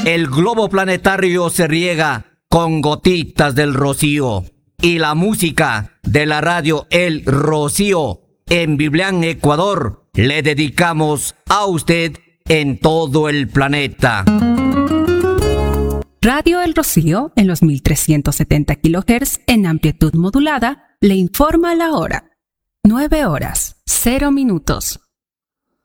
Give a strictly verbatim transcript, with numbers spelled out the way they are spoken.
El globo planetario se riega con gotitas del rocío. Y la música de la radio El Rocío en Biblián, Ecuador, le dedicamos a usted en todo el planeta. Radio El Rocío, en los mil trescientos setenta kilohertz en amplitud modulada, le informa la hora. nueve horas, cero minutos.